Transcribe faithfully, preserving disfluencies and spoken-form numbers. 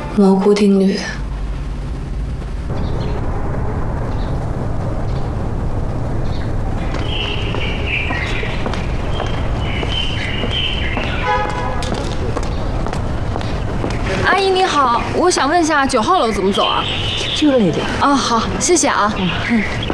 蘑菇定律。 阿姨你好，我想问一下九号楼怎么走啊？ 就那点。 啊，好，谢谢啊。嗯。